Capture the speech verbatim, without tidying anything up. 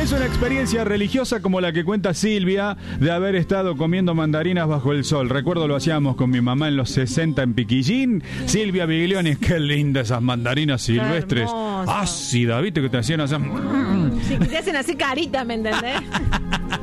es una experiencia religiosa como la que cuenta Silvia de haber estado comiendo mandarinas bajo el sol. Recuerdo lo hacíamos con mi mamá en los sesenta en Piquillín. Silvia Biglioni, qué lindas esas mandarinas silvestres. Ácidas, ¿viste? Que te hacían hacer... Sí, que te hacen así carita, ¿me entendés?